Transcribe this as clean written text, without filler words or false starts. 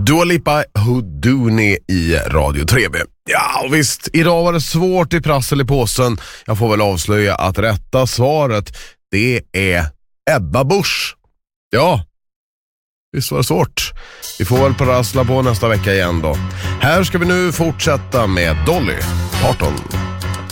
Dua Lipa Houdini i Radio 3B. Ja visst, idag var det svårt i prassel i påsen. Jag får väl avslöja att rätta svaret, det är Ebba Busch. Ja, visst var det svårt. Vi får väl prassla på nästa vecka igen då. Här ska vi nu fortsätta med Dolly Parton.